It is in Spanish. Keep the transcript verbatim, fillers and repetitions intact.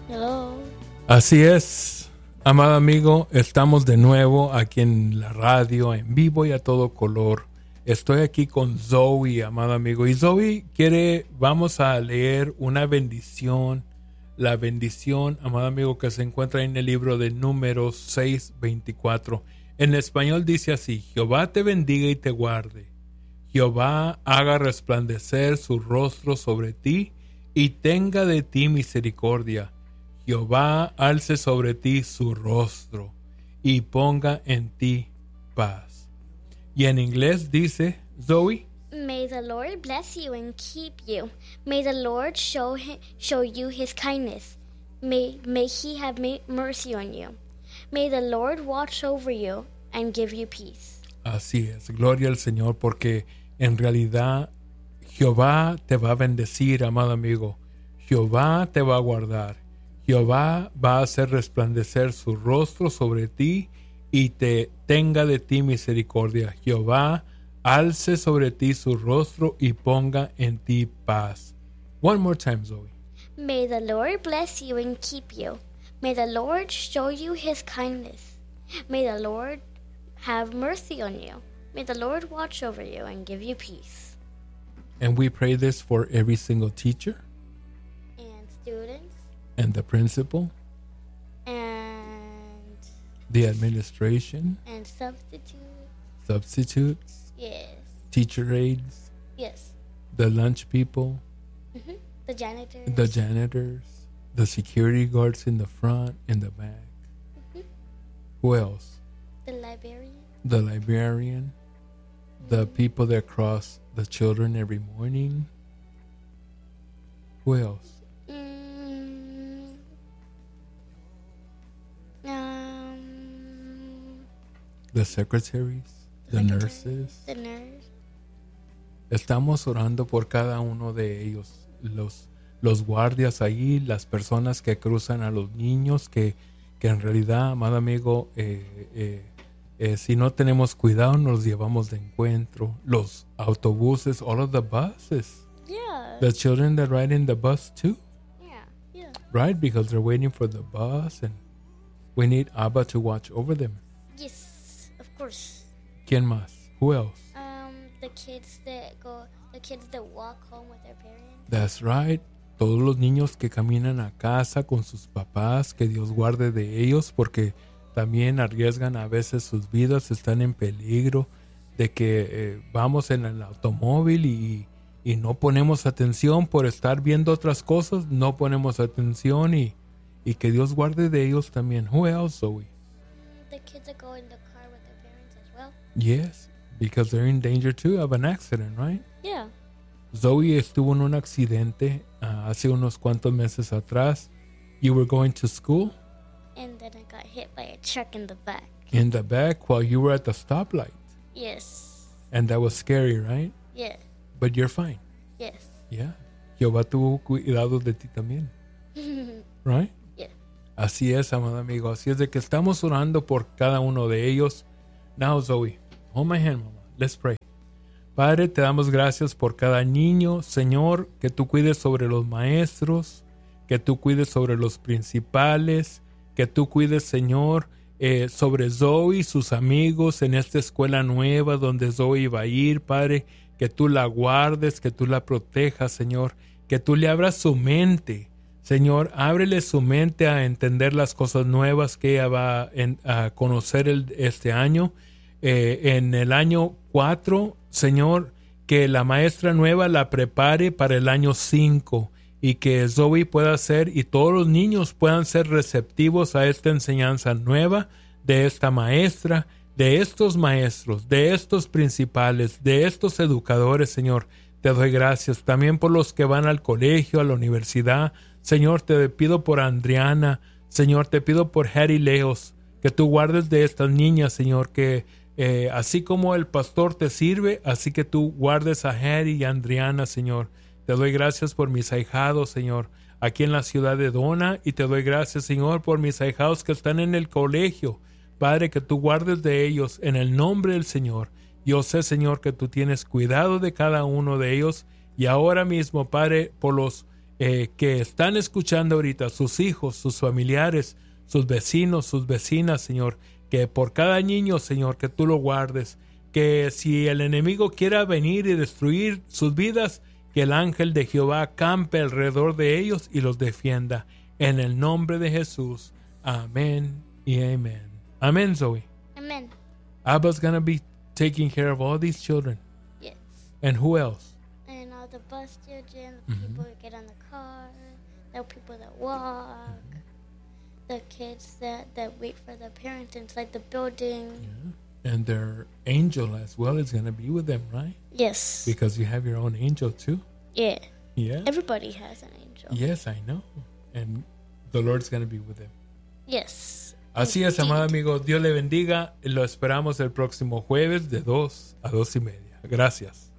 Hello. Así es, amado amigo, estamos de nuevo aquí en la radio, en vivo y a todo color. Estoy aquí con Zoe, amado amigo. Y Zoe quiere, vamos a leer una bendición. La bendición, amado amigo, que se encuentra en el libro de Números seis veinticuatro. En español dice así: Jehová te bendiga y te guarde. Jehová haga resplandecer su rostro sobre ti y tenga de ti misericordia. Jehová alce sobre ti su rostro y ponga en ti paz. Y en inglés dice, Zoe, May the Lord bless you and keep you. May the Lord show hi- show you his kindness. May, may he have ma- mercy on you. May the Lord watch over you and give you peace. así es, gloria al Señor, porque en realidad Jehová te va a bendecir, amado amigo. Jehová te va a guardar. Jehová va a hacer resplandecer su rostro sobre ti y te tenga de ti misericordia. Jehová alce sobre ti su rostro y ponga en ti paz. One more time, Zoe. May the Lord bless you and keep you. May the Lord show you his kindness. May the Lord have mercy on you. May the Lord watch over you and give you peace. And we pray this for every single teacher And students and the principal, and the administration, and substitute. substitutes, Yes. teacher aides, Yes. the lunch people, hmm The janitors. the janitors, the security guards in the front, in the back. Mhm. Who else? The librarian. The librarian, the people that cross the children every morning. Who else? Mm, um, The secretaries, the secretary, nurses. The nurse. Estamos orando por cada uno de ellos, los, los guardias ahí, las personas que cruzan a los niños, que, que en realidad, amado amigo, eh, eh, eh, si no tenemos cuidado nos llevamos de encuentro. Los autobuses, all of the buses, Yeah. the children that ride in the bus too, yeah. Yeah. right? Because they're waiting for the bus and we need Abba to watch over them. Yes. Of course. ¿Quién más? Who else? Um, the kids that go, the kids that walk home with their parents. That's right. Todos los niños que caminan a casa con sus papás, que Dios guarde de ellos, porque también arriesgan a veces sus vidas, están en peligro de que eh, vamos en el automóvil y, y no ponemos atención por estar viendo otras cosas, no ponemos atención y, y que Dios guarde de ellos también. Who else, Zoe? Mm, the kids that go in the car with their parents as well. Yes, because they're in danger too of an accident, right? Yeah. Zoe estuvo en un accidente uh, hace unos cuantos meses atrás. You were going to school And then I got hit by a truck in the back. in the back while you were at the stoplight. Yes. And that was scary, right? Yeah. But you're fine. Yes. Yeah. Jehová tuvo cuidado de ti también. Right? Yeah. Así es, amado amigo. Así es de que estamos orando por cada uno de ellos. Now, Zoe, hold my hand, mama. Let's pray. Padre, te damos gracias por cada niño. Señor, que tú cuides sobre los maestros, que tú cuides sobre los principales, que tú cuides, Señor, eh, sobre Zoe y sus amigos en esta escuela nueva donde Zoe va a ir, Padre, que tú la guardes, que tú la protejas, Señor, que tú le abras su mente, Señor, ábrele su mente a entender las cosas nuevas que ella va en, a conocer el, este año. Eh, en el año cuatro, Señor, que la maestra nueva la prepare para el año cinco y que Zoe pueda ser y todos los niños puedan ser receptivos a esta enseñanza nueva de esta maestra, de estos maestros, de estos principales, de estos educadores, Señor. Te doy gracias también por los que van al colegio, a la universidad. Señor, te pido por Adriana. Señor, te pido por Harry Leos, que tú guardes de estas niñas, Señor, que eh, así como el pastor te sirve, así que tú guardes a Harry y a Adriana, Señor. Te doy gracias por mis ahijados, Señor, aquí en la ciudad de Dona, y te doy gracias, Señor, por mis ahijados que están en el colegio. Padre, que tú guardes de ellos en el nombre del Señor. Yo sé, Señor, que tú tienes cuidado de cada uno de ellos, y ahora mismo, Padre, por los eh, que están escuchando ahorita, sus hijos, sus familiares, sus vecinos, sus vecinas, Señor, que por cada niño, Señor, que tú lo guardes, que si el enemigo quiera venir y destruir sus vidas, que el ángel de Jehová campe alrededor de ellos y los defienda. En el nombre de Jesús. Amén y amén. Amén, Zoe. Amen. Abba's gonna be taking care of all these children. Yes. And who else? And all the bus children, the people who get on the car, the people that walk, the kids that, that wait for their parents inside the building. Yeah. And their angel as well is gonna be with them, right? Yes. Because you have your own angel too. Yeah. Yeah. Everybody has an angel. Yes, I know. And the Lord's gonna be with them. Yes. Así es, amado amigo. Dios le bendiga. Lo esperamos el próximo jueves de dos a dos y media. Gracias.